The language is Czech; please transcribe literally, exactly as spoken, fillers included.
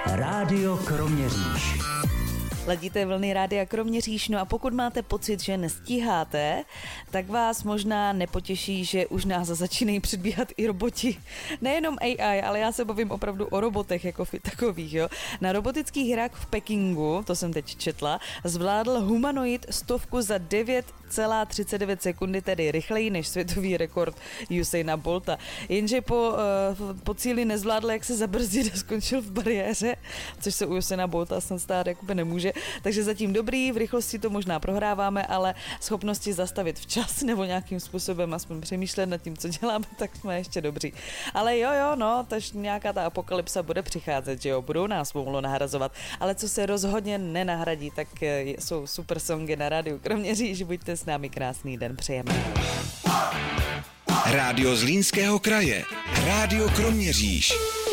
Rádio Kroměříž. Ladíte vlny Rádia Kroměříž, no a pokud máte pocit, že nestíháte, tak vás možná nepotěší, že už nás začínají předbíhat i roboti. Nejenom A I, ale já se bavím opravdu o robotech jako takových, jo. Na robotických hrách v Pekingu, to jsem teď četla, zvládl humanoid stovku za devět celá třicet devět sekundy, tedy rychleji než světový rekord Usaina Bolta. Jenže po, uh, po cíli nezvládl, jak se zabrzdit a skončil v bariéře, což se u Usaina Bolta snad stát jakoby nemůže. Takže zatím dobrý, v rychlosti to možná prohráváme, ale schopnosti zastavit včas nebo nějakým způsobem aspoň přemýšlet nad tím, co děláme, tak jsme ještě dobří. Ale jo, jo, no, takže nějaká ta apokalypsa bude přicházet, že jo, budou nás pomalu nahrazovat, ale co se rozhodně nenahradí, tak jsou super songy na rádiu Kroměříž, buďte s námi, krásný den přejeme. Rádio Zlínského kraje, Rádio Kroměříž.